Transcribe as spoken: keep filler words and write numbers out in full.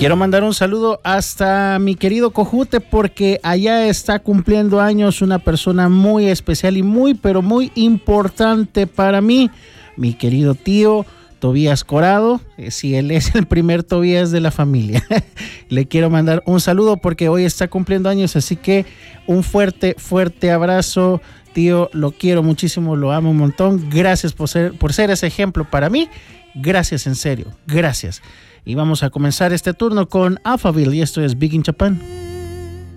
Quiero mandar un saludo hasta mi querido Cojute porque allá está cumpliendo años una persona muy especial y muy, pero muy importante para mí, mi querido tío Tobías Corado. Si él es el primer Tobías de la familia. Le quiero mandar un saludo porque hoy está cumpliendo años, así que un fuerte, fuerte abrazo, tío. Lo quiero muchísimo, lo amo un montón. Gracias por ser, por ser ese ejemplo para mí. Gracias, en serio, gracias. Y vamos a comenzar este turno con Alphaville y esto es Big in Japan.